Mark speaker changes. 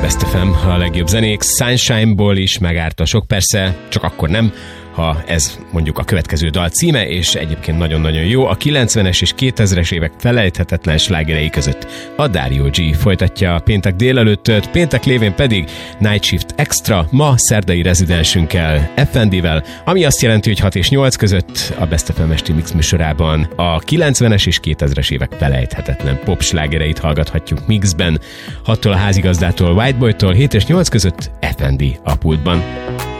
Speaker 1: Best FM, a legjobb zenék, Sunshine-ból is megárt a sok, persze csak akkor nem, ha ez mondjuk a következő dal címe, és egyébként nagyon-nagyon jó. A 90-es és 2000-es évek felejthetetlen slágerei között a Dario G folytatja a péntek délelőttöt, péntek lévén pedig Night Shift Extra, ma szerdai rezidensünkkel, FND-vel, ami azt jelenti, hogy 6 és 8 között a Best FM esti mix műsorában a 90-es és 2000-es évek felejthetetlen pop slágereit hallgathatjuk mixben, 6-tól a házigazdától, Whiteboytól, 7 és 8 között FND a pultban.